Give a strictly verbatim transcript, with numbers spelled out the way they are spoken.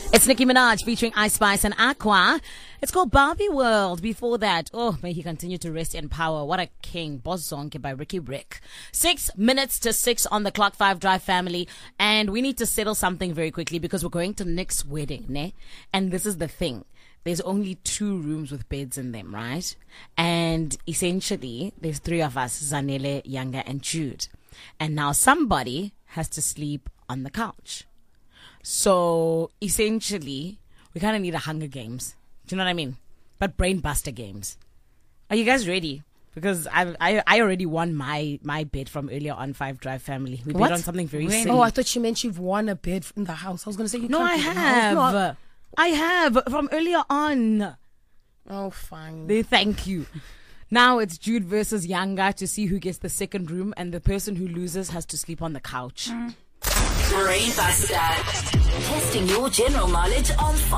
It's Nicki Minaj featuring Ice Spice and Aqua. It's called Barbie World. Before that, oh, may he continue to rest in power. What a king. Boss Zonke by Ricky Rick. Six minutes to six on the clock, Five Drive family. And we need to settle something very quickly because we're going to Nick's wedding, ne? And this is the thing. There's only two rooms with beds in them, right? And essentially, there's three of us, Zanele, Yanga, and Jude. And now somebody has to sleep on the couch. So essentially, we kind of need a Hunger Games. Do you know what I mean? But brain buster games. Are you guys ready? Because I I, I already won my, my bed from earlier on Five Drive family. We What? bet on something very When? silly. Oh, I thought you meant you've won a bed in the house. I was going to say you no, can't I be in the have. house. No, I- I have from earlier on. Oh, fine. They thank you. Now it's Jude versus Yanga to see who gets the second room, and the person who loses has to sleep on the couch. Brain Buster. Testing your general knowledge on